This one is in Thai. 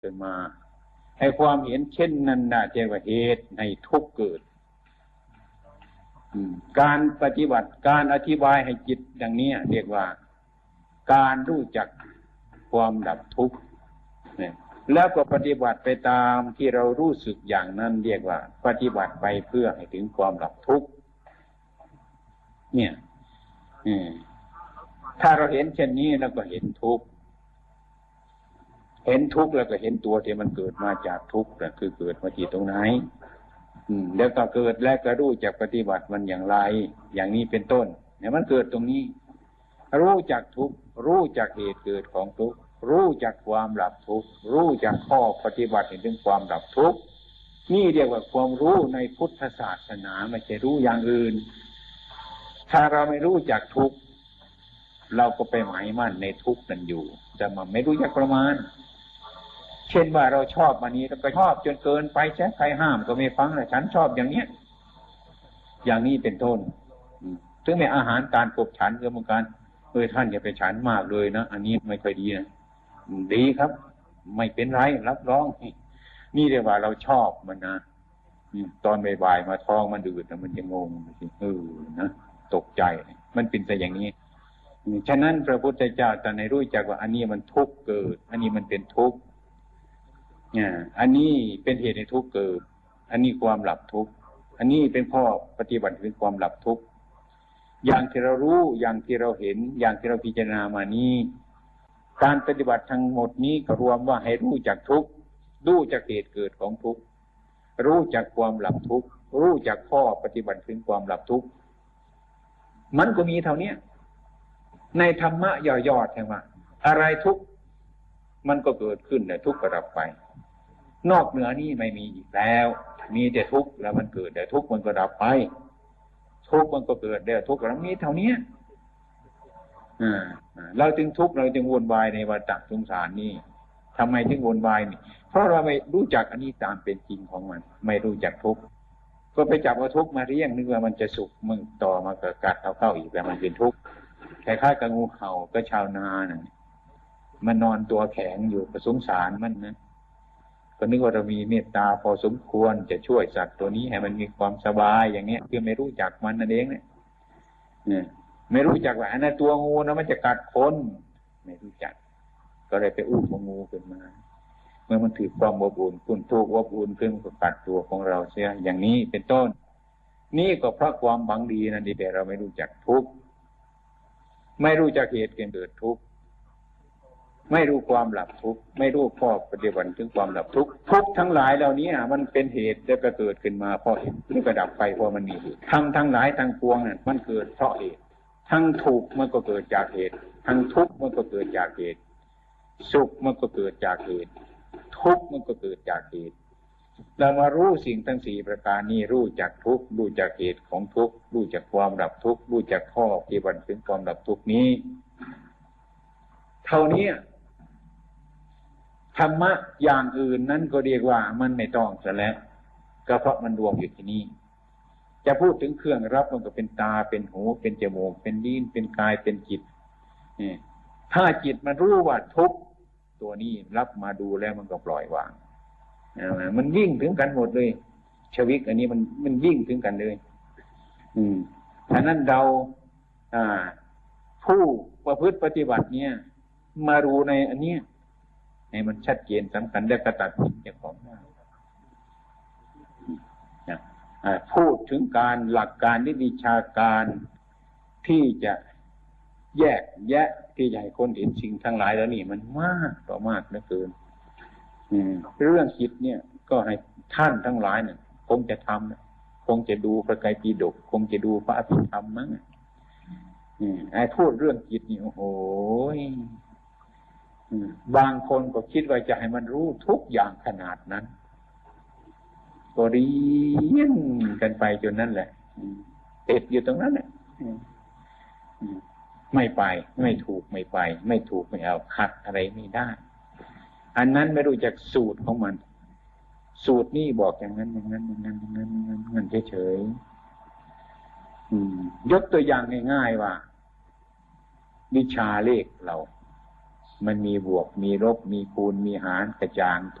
ขึ้นมาให้ความเห็นเช่นนั้นน่ะเรียกว่าเหตุให้ทุกข์เกิดการปฏิบัติการอธิบายให้จิตอย่างนี้เรียกว่าการรู้จักความดับทุกข์แล้วก็ปฏิบัติไปตามที่เรารู้สึกอย่างนั้นเรียกว่าปฏิบัติไปเพื่อให้ถึงความดับทุกข์เนี่ยถ้าเราเห็นเช่นนี้แล้วก็เห็นทุกข์เห็นทุกข์แล้วก็เห็นตัวที่มันเกิดมาจากทุกข์คือเกิดมาที่ตรงไหนแล้วก็เกิดแล้วก็รู้จักปฏิบัติมันอย่างไรอย่างนี้เป็นต้นเนี่ยมันเกิดตรงนี้รู้จักทุกข์รู้จักเหตุเกิดของทุกข์รู้จักความดับทุกข์รู้จักข้อปฏิบัติถึงความดับทุกข์นี่เรียกว่าความรู้ในพุทธศาสนาไม่ใช่รู้อย่างอื่นถ้าเราไม่รู้จักทุกข์เราก็ไปหมายมั่นในทุกข์นั้นอยู่แต่มันไม่รู้จักประมาณเช่นว่าเราชอบอันนี้เราไปชอบจนเกินไปใช่ใครห้ามก็ไม่ฟังเลยฉันชอบอย่างเนี้ยอย่างนี้เป็นต้นถึงในอาหารการกบฉันก็เหมือนกันท่านอย่าไปฉันมากเลยนะอันนี้ไม่ค่อยดีนะดีครับไม่เป็นไรรับรองนี่เรียกว่าเราชอบมันนะตอนบ่ายๆมาท้องมันดืดนะมันจะงงนะตกใจมันเป็นแต่อย่างนี้ฉะนั้นพระพุทธเจ้าตรัสให้รู้จักว่าอันนี้มันทุกข์เกิดอันนี้มันเป็นทุกข์อันนี้เป็นเหตุให้ทุกข์เกิดอันนี้ความหลับทุกข์อันนี้เป็นข้อปฏิบัติถึงความหลับทุกข์อย่างที่เรารู้อย่างที่เราเห็นอย่างที่เราพิจารณามานี้การปฏิบัติทั้งหมดนี้ก็รวมว่าให้รู้จักทุกข์รู้จักเหตุเกิดของทุกข์รู้จักความหลับทุกข์รู้จักข้อปฏิบัติถึงความหลับทุกข์มันก็มีเท่านี้ในธรรมะย่อๆใช่ไหมอะไรทุกข์มันก็เกิดขึ้นแต่ทุกข์ก็ดับไปนอกเหนือนี้ไม่มีอีกแล้วมีแต่ทุกข์แล้วมันเกิดแต่ทุกข์มันก็ดับไปทุกข์มันก็เกิดแต่ทุกข์แล้วมีเท่านี้เราจึงทุกข์เราจึงวนวายในวัฏสงสารนี่ทำไมถึงวนวายนี่เพราะเราไม่รู้จักอันนี้ตามเป็นจริงของมันไม่รู้จักทุกข์ก็ไปจับเอาทุกข์มาเรียงนึกว่ามันจะสุขมึงต่อมาเกิดกัดเข้าอีกแต่มันเป็นทุกข์คล้ายๆกับงูเห่าก็ชาวนาน่ะมันนอนตัวแข็งอยู่ก็สงสารมันนะก็นึกว่าเรามีเมตตาพอสมควรจะช่วยสัตว์ตัวนี้ให้มันมีความสบายอย่างเนี้ยคือไม่รู้จักมันนั่นเองเนี่ยไม่รู้จักว่าอันนั้นตัวงูนะมันจะกัดคนไม่รู้จักก็เลยไปอุ้มงูขึ้นมาเมื่อมันถือความอบอุ่นคุณทุกข์อบอุ่นขึ้นก็กัดตัวของเราเสียอย่างนี้เป็นต้นนี่ก็เพราะความหวังดีนั่นดีแต่เราไม่รู้จักทุกข์ไม่รู้จักเหตุเกิดทุกข์ไม่รู้ความหลับทุกข์ไม่รู้ข้อปฏิบัติถึงความหลับทุกข์ทุกข์ทั้งหลายเหล่านี้มันเป็นเหตุแล้วก็เกิดขึ้นมาเพราะเหตุแล้วก็ดับไปเพราะมันมีเหตุทั้งหลายทั้งปวงนั่นมันเกิดเพราะเหตุทั้งทุกข์มันก็เกิดจากเหตุทั้งทุกข์มันก็เกิดจากเหตุสุขมันก็เกิดจากเหตุทุกข์มันก็เกิดจากเหตุเรามารู้สิ่งทั้งสี่ประการนี้รู้จักทุกข์รู้จักเหตุของทุกข์รู้จักความดับทุกข์รู้จักข้อปฏิบัติถึงความดับทุกข์นี้เท่านี้ธรรมะอย่างอื่นนั้นก็เรียกว่ามันไม่ต้องซะแล้วก็เพราะมันรวมอยู่ที่นี่จะพูดถึงเครื่องรับมันก็เป็นตาเป็นหูเป็นจมูกเป็นลิ้นเป็นกายเป็นจิตถ้าจิตมันรู้ว่าทุกข์ตัวนี้รับมาดูแล้วมันก็ปล่อยวางมันยิ่งถึงกันหมดเลยชวิกอันนี้มันยิ่งถึงกันเลยฉะนั้นเราผู้ประพฤติปฏิบัติเนี่ยมารู้ในอันเนี้ยให้มันชัดเจนสำคัญและกระตัดสินเจ้าของได้พูดถึงการหลักการวิชาการที่จะแยกแยะที่จะให้คนเห็นสิ่งทั้งหลายแล้วนี่มันมากต่อมากเหลือเกินเรื่องจิตเนี่ยก็ให้ท่านทั้งหลายเนี่ยคงจะทำคงจะดูพระไตรปิฎกคงจะดูพระอภิธรรมมั้งไอ้พูดเรื่องจิตนี่โอ้โหบางคนก็คิดว่าจะให้มันรู้ทุกอย่างขนาดนั้นก็เรียนกันไปจนนั้นแหละติดอยู่ตรงนั้นแหละไม่ไปไม่ถูกไม่ไปไม่ถูกไม่เอาขัดอะไรไม่ได้อันนั้นไม่รู้จักสูตรของมันสูตรนี่บอกอย่างนั้นอย่างนั้นอย่างนั้นอย่างนั้นอย่างนั้นเฉยๆยกตัวอย่างง่ายๆว่าวิชาเลขเรามันมีบวกมีลบมีคูณมีหารกระจาง